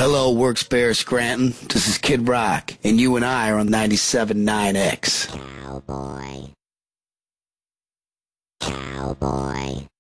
Hello, Works Bear Scranton. This is Kid Rock, and you and I are on 97.9X. Cowboy. Cowboy.